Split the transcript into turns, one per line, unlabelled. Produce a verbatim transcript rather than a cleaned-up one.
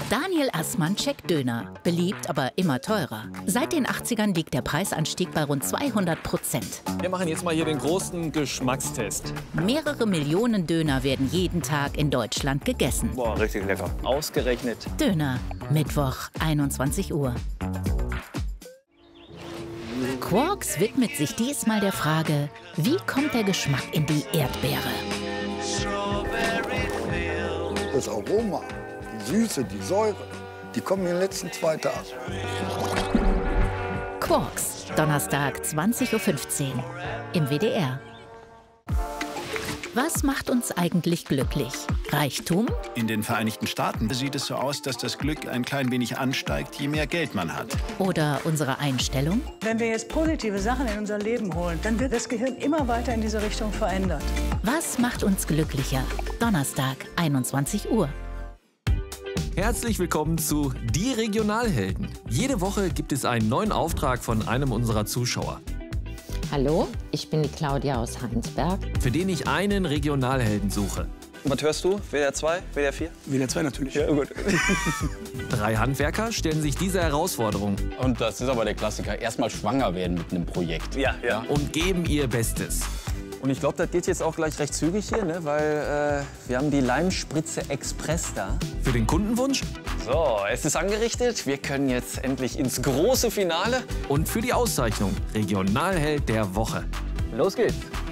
Daniel Assmann checkt Döner. Beliebt, aber immer teurer. Seit den achtzigern liegt der Preisanstieg bei rund zweihundert Prozent.
Wir machen jetzt mal hier den großen Geschmackstest.
Mehrere Millionen Döner werden jeden Tag in Deutschland gegessen.
Boah, richtig lecker. Ausgerechnet.
Döner, Mittwoch, einundzwanzig Uhr. Quarks widmet sich diesmal der Frage, wie kommt der Geschmack in die Erdbeere?
Das Aroma, die Süße, die Säure, die kommen in den letzten zwei Tagen.
Quarks, Donnerstag, zwanzig Uhr fünfzehn im W D R. Was macht uns eigentlich glücklich? Reichtum?
In den Vereinigten Staaten sieht es so aus, dass das Glück ein klein wenig ansteigt, je mehr Geld man hat.
Oder unsere Einstellung?
Wenn wir jetzt positive Sachen in unser Leben holen, dann wird das Gehirn immer weiter in diese Richtung verändert.
Was macht uns glücklicher? Donnerstag, einundzwanzig Uhr.
Herzlich willkommen zu Die Regionalhelden. Jede Woche gibt es einen neuen Auftrag von einem unserer Zuschauer,
Hallo, ich bin die Claudia aus Heinsberg.
für den ich einen Regionalhelden suche.
Was hörst du? W D R zwei? W D R vier?
W D R zwei natürlich.
Ja, gut.
Drei Handwerker stellen sich dieser Herausforderung
Und das ist aber der Klassiker. Erstmal schwanger werden mit einem Projekt.
Ja, ja.
und geben ihr Bestes.
Und ich glaube, das geht jetzt auch gleich recht zügig hier, ne? Weil äh, wir haben die Leimspritze Express da.
Für den Kundenwunsch
So, es ist angerichtet. Wir können jetzt endlich ins große Finale.
und für die Auszeichnung Regionalheld der Woche.
Los geht's.